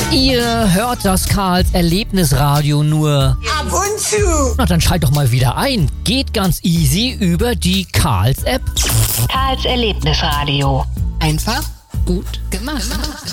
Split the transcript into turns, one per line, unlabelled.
Ihr hört das Karls Erlebnisradio nur
ab und zu.
Na, dann schalt doch mal wieder ein. Geht ganz easy über die Karls App.
Karls Erlebnisradio.
Einfach gut gemacht.